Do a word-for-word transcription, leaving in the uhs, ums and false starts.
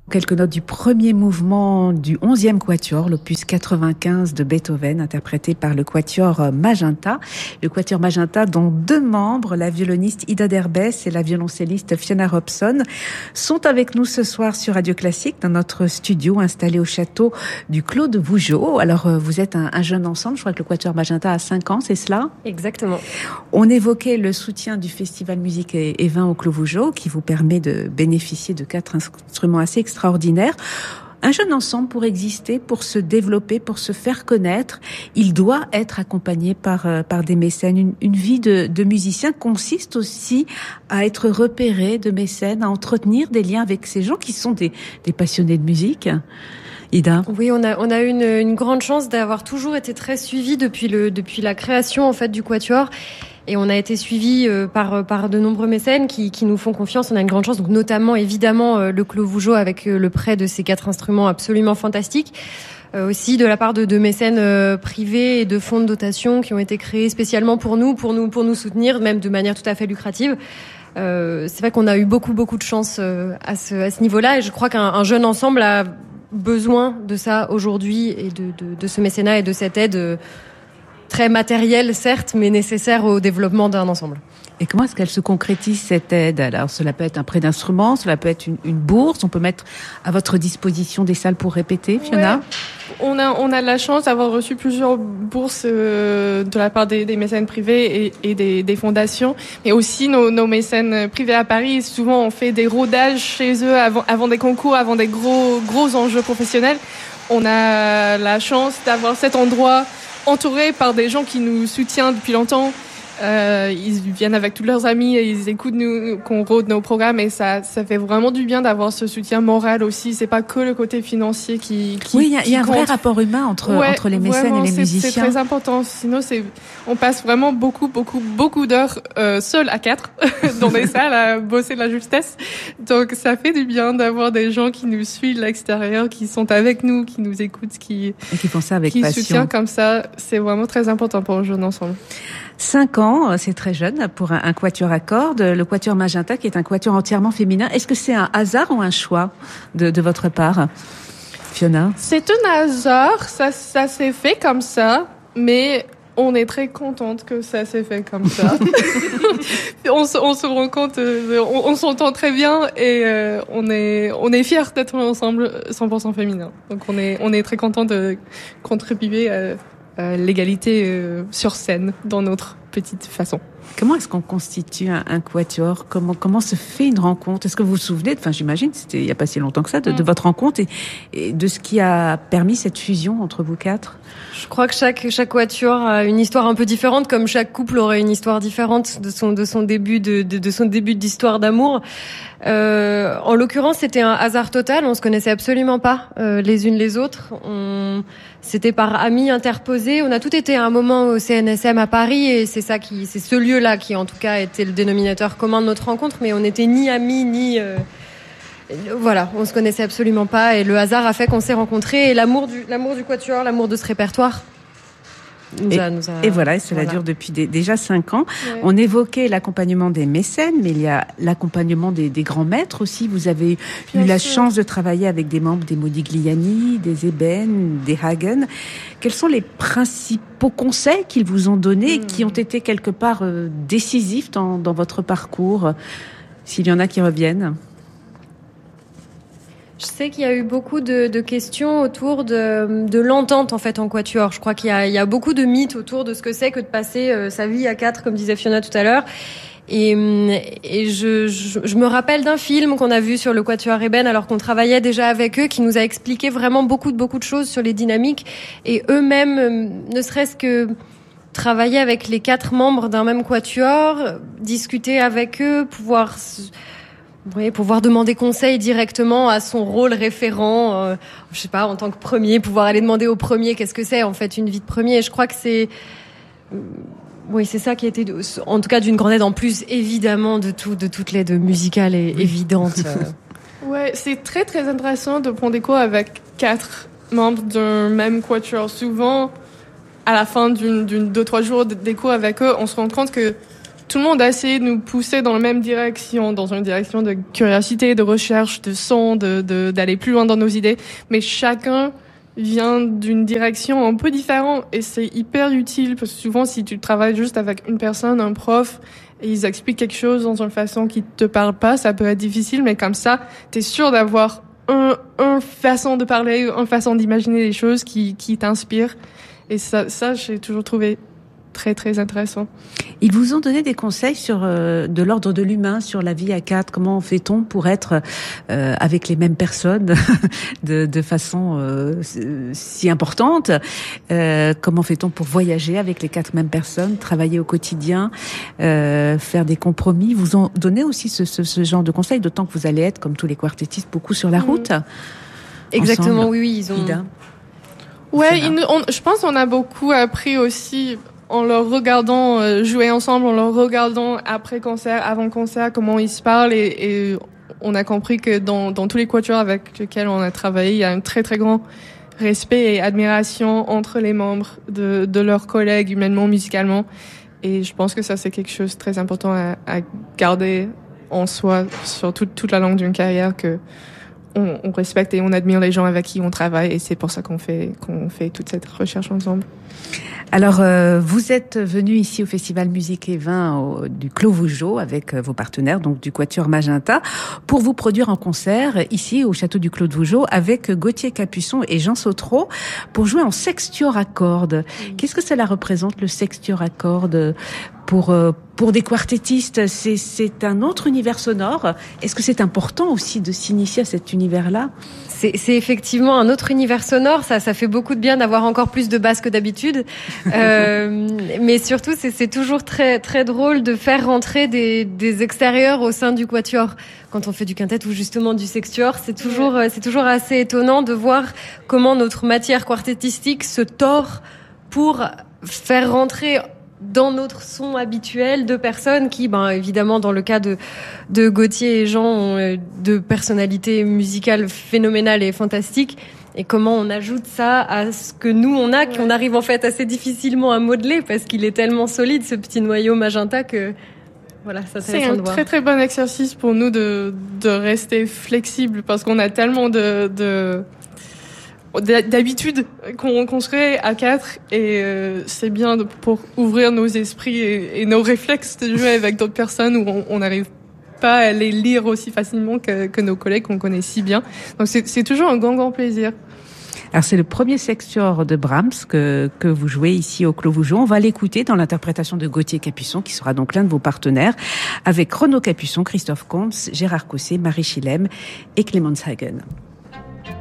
Quelques notes du premier mouvement du onzième quatuor, l'opus quatre-vingt-quinze de Beethoven, interprété par le quatuor Magenta. Le quatuor Magenta, dont deux membres, la violoniste Ida Derbez et la violoncelliste Fiona Robson, sont avec nous ce soir sur Radio Classique, dans notre studio installé au château du Clos de Vougeot. Alors, vous êtes un, un jeune ensemble, je crois que le quatuor Magenta a cinq ans, c'est cela ? Exactement. On évoquait le soutien du Festival Musique et, et Vin au Clos Vougeot, qui vous permet de bénéficier de quatre instruments assez extraordinaire. Un jeune ensemble, pour exister, pour se développer, pour se faire connaître, il doit être accompagné par par des mécènes. Une, une vie de, de musicien consiste aussi à être repéré de mécènes, à entretenir des liens avec ces gens qui sont des, des passionnés de musique. Ida. Oui, on a on a une une grande chance d'avoir toujours été très suivis depuis le depuis la création en fait du quatuor. Et on a été suivis euh, par par de nombreux mécènes qui qui nous font confiance. On a une grande chance, donc notamment évidemment euh, le Clos Vougeot avec euh, le prêt de ces quatre instruments absolument fantastiques. Euh, aussi de la part de, de mécènes euh, privés et de fonds de dotation qui ont été créés spécialement pour nous, pour nous pour nous soutenir, même de manière tout à fait lucrative. Euh, c'est vrai qu'on a eu beaucoup beaucoup de chance euh, à ce à ce niveau-là, et je crois qu'un un jeune ensemble a besoin de ça aujourd'hui, et de de, de ce mécénat et de cette aide. Euh, très matérielle, certes, mais nécessaire au développement d'un ensemble. Et comment est-ce qu'elle se concrétise, cette aide ? Alors, cela peut être un prêt d'instruments, cela peut être une, une bourse, on peut mettre à votre disposition des salles pour répéter, Fiona ? Ouais. On a, on a la chance d'avoir reçu plusieurs bourses euh, de la part des, des mécènes privés et, et des, des fondations, mais aussi nos, nos mécènes privés à Paris. Souvent, on fait des rodages chez eux avant, avant des concours, avant des gros, gros enjeux professionnels. On a la chance d'avoir cet endroit entourés par des gens qui nous soutiennent depuis longtemps. Euh, ils viennent avec tous leurs amis et ils écoutent nous, qu'on rôde nos programmes, et ça, ça fait vraiment du bien d'avoir ce soutien moral aussi. C'est pas que le côté financier qui, qui oui, il y a, qui y a un compte. vrai rapport humain entre, ouais, entre les mécènes vraiment, et les c'est, musiciens. C'est très important. Sinon, c'est, on passe vraiment beaucoup, beaucoup, beaucoup d'heures euh, seuls à quatre dans des salles à bosser de la justesse. Donc, ça fait du bien d'avoir des gens qui nous suivent de l'extérieur, qui sont avec nous, qui nous écoutent, qui, et qui font ça avec qui passion. soutiennent comme ça. C'est vraiment très important pour un jeune ensemble. Cinq ans, c'est très jeune pour un, un quatuor à cordes. Le quatuor Magenta, qui est un quatuor entièrement féminin. Est-ce que c'est un hasard ou un choix de, de votre part, Fiona ? C'est un hasard, ça, ça s'est fait comme ça, mais on est très contente que ça s'est fait comme ça. on, se, on se rend compte, euh, on, on s'entend très bien, et euh, on est on est fiers d'être ensemble cent pour cent féminin. Donc on est on est très content de contribuer à Euh, l'égalité euh, sur scène dans notre petite façon. Comment est-ce qu'on constitue un, un quatuor ? Comment comment se fait une rencontre ? Est-ce que vous vous souvenez, enfin j'imagine, c'était il y a pas si longtemps que ça, de, mm. de votre rencontre et, et de ce qui a permis cette fusion entre vous quatre ? Je crois que chaque chaque quatuor a une histoire un peu différente, comme chaque couple aurait une histoire différente de son de son début de de, de son début d'histoire d'amour. Euh, en l'occurrence, c'était un hasard total. On se connaissait absolument pas euh, les unes les autres. On, c'était par amis interposés. On a tout été à un moment au C N S M à Paris, et c'est ça qui, c'est ce lieu-là qui, en tout cas, était le dénominateur commun de notre rencontre. Mais on n'était ni amis ni, euh, voilà, on se connaissait absolument pas. Et le hasard a fait qu'on s'est rencontrés. Et l'amour du, l'amour du quatuor, l'amour de ce répertoire. Nous et, a, nous a, et voilà, et cela voilà. dure depuis des, déjà cinq ans. Ouais. On évoquait l'accompagnement des mécènes, mais il y a l'accompagnement des, des grands maîtres aussi. Vous avez Bien eu la sûr. chance de travailler avec des membres des Modigliani, des Eben, des Hagen. Quels sont les principaux conseils qu'ils vous ont donnés, mmh. qui ont été quelque part euh, décisifs dans, dans votre parcours, s'il y en a qui reviennent? Je sais qu'il y a eu beaucoup de, de questions autour de, de l'entente en fait en quatuor. Je crois qu'il y a, il y a beaucoup de mythes autour de ce que c'est que de passer euh, sa vie à quatre, comme disait Fiona tout à l'heure. Et, et je, je, je me rappelle d'un film qu'on a vu sur le quatuor Eben, alors qu'on travaillait déjà avec eux, qui nous a expliqué vraiment beaucoup de beaucoup de choses sur les dynamiques, et eux-mêmes, ne serait-ce que travailler avec les quatre membres d'un même quatuor, discuter avec eux, pouvoir Oui, pouvoir demander conseil directement à son rôle référent, euh, je sais pas, en tant que premier, pouvoir aller demander au premier qu'est-ce que c'est en fait une vie de premier. Je crois que c'est, oui, c'est ça qui a été, en tout cas, d'une grande aide, en plus évidemment de tout, de toute l'aide musicale et oui. évidente. Ouais, c'est très très intéressant de prendre des cours avec quatre membres d'un même quatuor. Souvent, à la fin d'une, d'une deux trois jours des cours avec eux, on se rend compte que tout le monde a essayé de nous pousser dans la même direction, dans une direction de curiosité, de recherche, de son, de, de d'aller plus loin dans nos idées. Mais chacun vient d'une direction un peu différente et c'est hyper utile parce que souvent, si tu travailles juste avec une personne, un prof, et ils expliquent quelque chose dans une façon qui te parle pas, ça peut être difficile, mais comme ça, t'es sûr d'avoir un, un façon de parler, une façon d'imaginer les choses qui, qui t'inspire. Et ça, ça, j'ai toujours trouvé très, très intéressant. Ils vous ont donné des conseils sur euh, de l'ordre de l'humain, sur la vie à quatre. Comment fait-on pour être euh, avec les mêmes personnes de, de façon euh, si importante euh, Comment fait-on pour voyager avec les quatre mêmes personnes, travailler au quotidien, euh, faire des compromis? Ils vous ont donné aussi ce, ce, ce genre de conseils, d'autant que vous allez être, comme tous les quartettistes, beaucoup sur la route. Mmh. Exactement, ensemble. oui, oui, ils ont... Ida. Ouais, ils, on, je pense qu'on a beaucoup appris aussi en leur regardant euh, jouer ensemble, en leur regardant après concert, avant concert, comment ils se parlent et, et on a compris que dans, dans tous les quatuors avec lesquels on a travaillé, il y a un très très grand respect et admiration entre les membres de, de leurs collègues humainement, musicalement. Et je pense que ça c'est quelque chose de très important à, à garder en soi sur toute, toute la longue d'une carrière, que on, on respecte et on admire les gens avec qui on travaille et c'est pour ça qu'on fait, qu'on fait toute cette recherche ensemble. Alors, euh, vous êtes venu ici au Festival Musique et Vin au, du Clos Vougeot avec euh, vos partenaires, donc du Quatuor Magenta, pour vous produire en concert ici au château du Clos Vougeot avec Gauthier Capuçon et Jean Sautreau pour jouer en sextuor à cordes. Oui. Qu'est-ce que cela représente, le sextuor à cordes pour euh, pour des quartettistes? C'est c'est un autre univers sonore. Est-ce que c'est important aussi de s'initier à cet univers-là? C'est, c'est effectivement un autre univers sonore. Ça, ça fait beaucoup de bien d'avoir encore plus de basses que d'habitude. Euh, mais surtout, c'est, c'est toujours très, très drôle de faire rentrer des, des extérieurs au sein du quatuor. Quand on fait du quintet ou justement du sextuor, c'est toujours, ouais. c'est toujours assez étonnant de voir comment notre matière quartettistique se tord pour faire rentrer dans notre son habituel de personnes qui, ben évidemment, dans le cas de de Gauthier et Jean, ont deux personnalités musicales phénoménales et fantastiques. Et comment on ajoute ça à ce que nous on a, ouais. qu'on arrive en fait assez difficilement à modeler parce qu'il est tellement solide, ce petit noyau magenta, que voilà, ça c'est un très très bon exercice pour nous de de rester flexible parce qu'on a tellement de de d'habitude qu'on, qu'on serait à quatre et euh, c'est bien de, pour ouvrir nos esprits et, et nos réflexes de jouer avec d'autres personnes où on n'arrive pas à les lire aussi facilement que, que nos collègues qu'on connaît si bien. Donc c'est, c'est toujours un grand grand plaisir. Alors c'est le premier sextuor de Brahms que que vous jouez ici au Clos Vougeot. On va l'écouter dans l'interprétation de Gauthier Capuçon, qui sera donc l'un de vos partenaires, avec Renaud Capuçon, Christophe Comte, Gérard Cosset, Marie Chilem et Clémence Hagen.